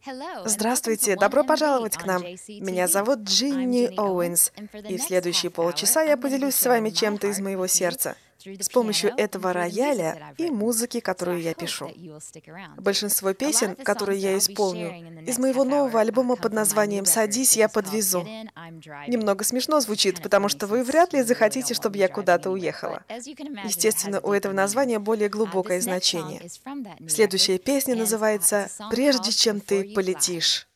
Здравствуйте, добро пожаловать к нам. Меня зовут Джинни Оуэнс, и в следующие полчаса я поделюсь с вами чем-то из моего сердца с помощью этого рояля и музыки, которую я пишу. Большинство песен, которые я исполню, из моего нового альбома под названием «Садись, я подвезу». Немного смешно звучит, потому что вы вряд ли захотите, чтобы я куда-то уехала. Естественно, у этого названия более глубокое значение. Следующая песня называется «Прежде чем ты полетишь».